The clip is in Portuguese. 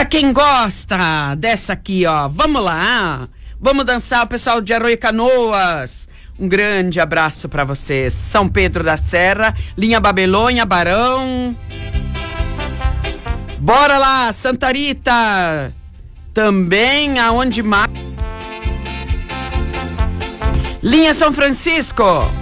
quem gosta dessa aqui, ó, vamos lá. Vamos dançar, o pessoal de Arroio e Canoas. Um grande abraço pra vocês. São Pedro da Serra, linha Babilônia, Barão. Bora lá, Santa Rita. Também aonde mais? Linha São Francisco.